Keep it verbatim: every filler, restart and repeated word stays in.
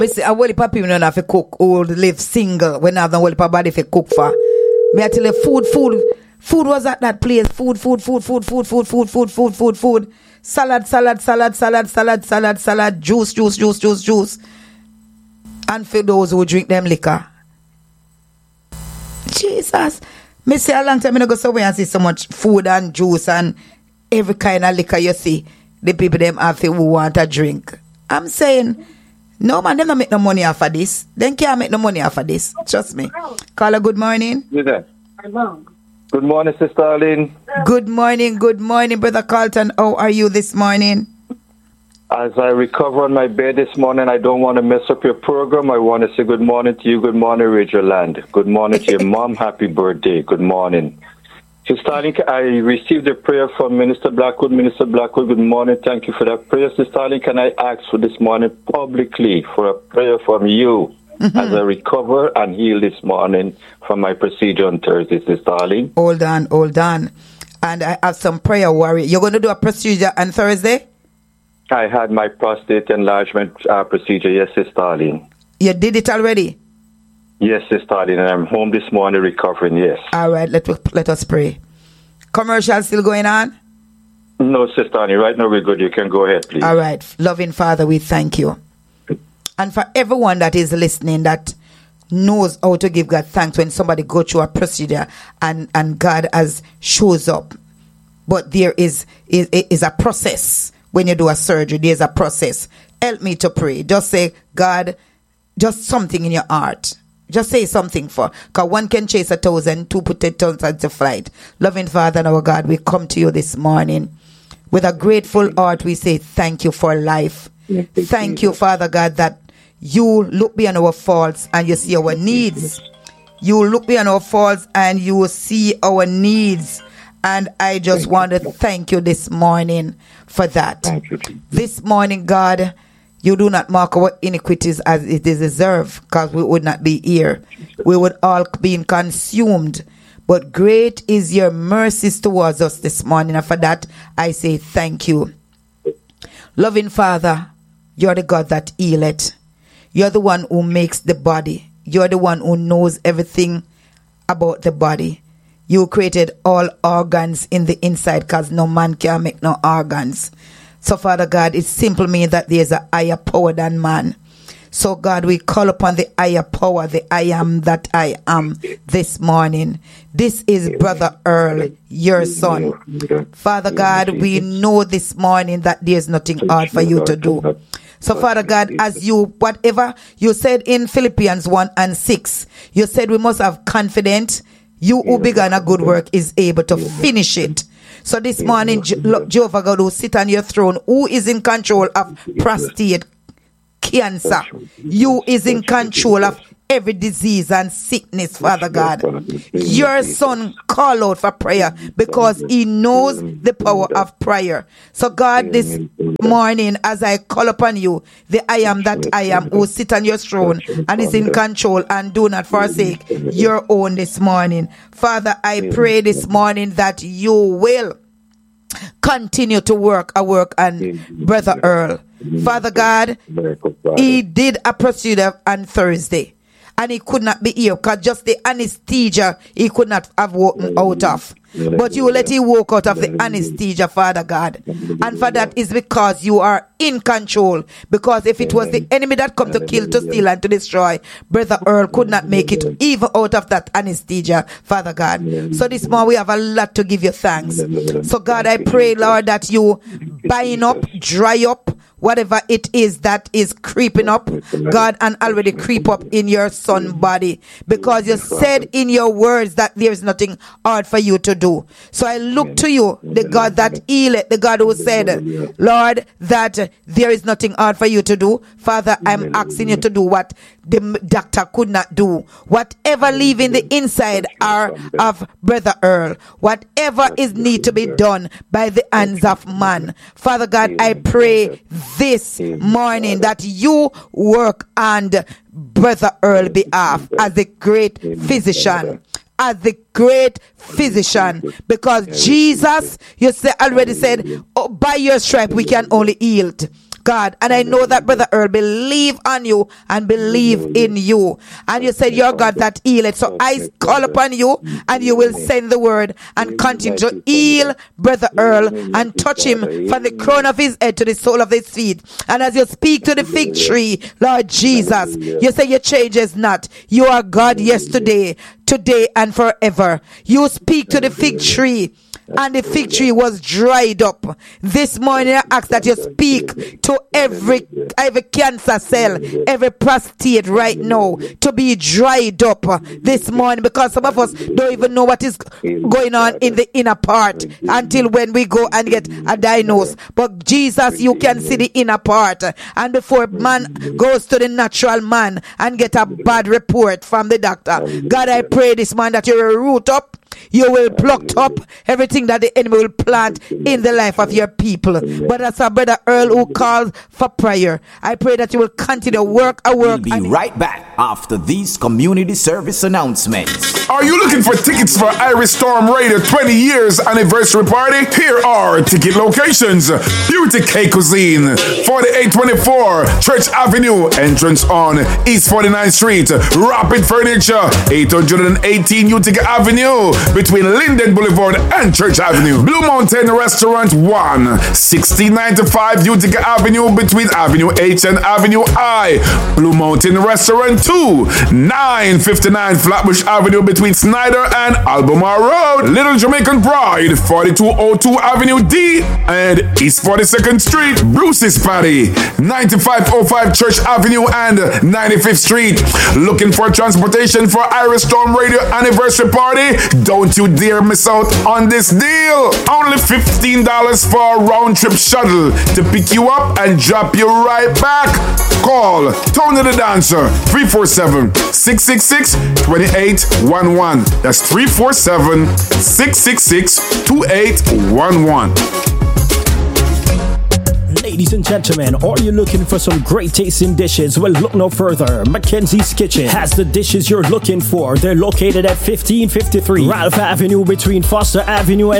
But see, a whole heap of people don't have to cook or live single when I have a whole heap of body to cook for. Me I tell you, food, food, food was at that place. Food, food, food, food, food, food, food, food, food, food, food. Salad, salad, salad, salad, salad, salad, salad, juice, juice, juice, juice, juice. And for those who drink them liquor. Jesus. Me say a long time I don't go somewhere and see so much food and juice and every kind of liquor you see. The people them have who want a drink. I'm saying, no man, them don't make no money off of this. They can't make no money off of this. Trust me. Carla, good morning. Good morning, Sister Arlene. Good morning, good morning, Brother Carlton. How are you this morning? As I recover on my bed this morning, I don't want to mess up your program. I want to say good morning to you. Good morning, Radio Land. Good morning to your mom. Happy birthday. Good morning. Sister Arlene, I received a prayer from Minister Blackwood. Minister Blackwood, good morning. Thank you for that prayer. Sister Arlene, can I ask for this morning publicly for a prayer from you mm-hmm. as I recover and heal this morning from my procedure on Thursday, Sister Arlene? Hold on, hold on. And I have some prayer warrior. You're going to do a procedure on Thursday? I had my prostate enlargement uh, procedure, yes, Sister Arlene. You did it already? Yes, Sister Arlene, and I'm home this morning recovering, yes. All right, let, let us pray. Commercial still going on? No, Sister Arlene, right now we're good. You can go ahead, please. All right. Loving Father, we thank you. And for everyone that is listening that knows how to give God thanks when somebody go through a procedure and, and God has shows up. But there is, is, is a process. When you do a surgery, there's a process. Help me to pray. Just say, God, just something in your heart. Just say something for, because one can chase a thousand, two put a thousand to flight. Loving Father and our God, we come to you this morning. With a grateful heart, we say thank you for life. Yes, thank you, Father God, that you look beyond our faults and you see our needs. You look beyond our faults and you see our needs. And I just thank want to thank you this morning for that. Thank you. This morning, God, you do not mark our iniquities as it is deserved, because we would not be here. We would all be consumed. But great is your mercies towards us this morning. And for that, I say thank you. Loving Father, you're the God that healeth. You're the one who makes the body. You're the one who knows everything about the body. You created all organs in the inside, because no man can make no organs. So, Father God, it simply means that there's a higher power than man. So, God, we call upon the higher power, the I am that I am this morning. This is Brother Earl, your son. Father God, we know this morning that there's nothing hard for you to do. So, Father God, as you, whatever you said in Philippians one and six, you said we must have confidence. You who began a good work is able to finish it. So this morning, Je- Jehovah God, who sit on your throne, who is in control of prostate cancer, you is in control of every disease and sickness, Father God. Your son called out for prayer because he knows the power of prayer. So God, this morning, as I call upon you, the I am that I am, who sit on your throne and is in control, and do not forsake your own this morning. Father, I pray this morning that you will continue to work a work on Brother Earl. Father God, he did a procedure on Thursday. And he could not be here because just the anesthesia he could not have woken out of. But you let him walk out of the anesthesia, Father God. And for that is because you are in control. Because if it was the enemy that come to kill, to steal, and to destroy, Brother Earl could not make it even out of that anesthesia, Father God. So this morning we have a lot to give you thanks. So God, I pray, Lord, that you bind up, dry up, whatever it is that is creeping up, God, and already creep up in your son body. Because you said in your words that there is nothing hard for you to do. So I look to you, the God that healeth, the God who said, Lord, that there is nothing hard for you to do. Father, I'm asking you to do what the doctor could not do. Whatever leaving the inside are of Brother Earl, whatever is need to be done by the hands of man. Father God, I pray this morning that you work on Brother Earl's behalf as the great physician. As the great physician, because Jesus, you say, already said, oh, by your stripe we can only heal. God. And I know that Brother Earl believe on you and believe in you. And you said you're God that healeth. So I call upon you and you will send the word and continue to heal Brother Earl and touch him from the crown of his head to the sole of his feet. And as you speak to the fig tree, Lord Jesus, you say you changes not. You are God yesterday, today, and forever. You speak to the fig tree, and the fig tree was dried up. This morning I ask that you speak to every every cancer cell, every prostate right now to be dried up this morning, because some of us don't even know what is going on in the inner part until when we go and get a diagnosis. But Jesus, you can see the inner part, and before man goes to the natural man and get a bad report from the doctor, God, I pray this morning that you will root up, you will pluck up everything that the enemy will plant in the life of your people. But as our Brother Earl who calls for prayer, I pray that you will continue to work a work. We'll be right back after these community service announcements. Are you looking for tickets for Iris Storm Radio twenty years anniversary party? Here are ticket locations. Beauty Cake Cuisine, forty-eight twenty-four Church Avenue, entrance on East forty-ninth Street. Rapid Furniture, eight eighteen Utica Avenue, between Linden Boulevard and Church Avenue. Blue Mountain Restaurant one, sixteen ninety-five Utica Avenue, between Avenue H and Avenue I. Blue Mountain Restaurant two, nine fifty-nine Flatbush Avenue, between Snyder and Albemarle Road. Little Jamaican Pride, forty-two oh two Avenue D and East forty-second Street. Bruce's Patty, ninety-five oh five Church Avenue and ninety-fifth Street. Looking for transportation for Iris Storm Radio anniversary party? Don't you dare miss out on this deal. Only fifteen dollars for a round trip shuttle to pick you up and drop you right back. Call Tony the Dancer, three four seven, six six six, two eight one one. That's three four seven, six six six, two eight one one. Ladies and gentlemen, are you looking for some great tasting dishes? Well, look no further. Mackenzie's Kitchen has the dishes you're looking for. They're located at fifteen fifty-three Ralph Avenue, between Foster Avenue and